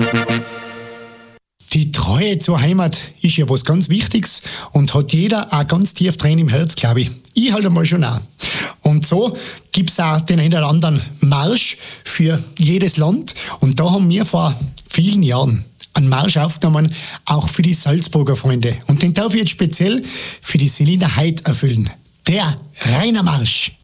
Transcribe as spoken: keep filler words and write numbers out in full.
Die Treue zur Heimat ist ja was ganz Wichtiges und hat jeder auch ganz tief drin im Herz, glaube ich. Ich halt einmal schon auch. Und so gibt's auch den einen oder anderen Marsch für jedes Land. Und da haben wir vor vielen Jahren einen Marsch aufgenommen, auch für die Salzburger Freunde. Und den darf ich jetzt speziell für die Selina Heid erfüllen. Der Rainer Marsch.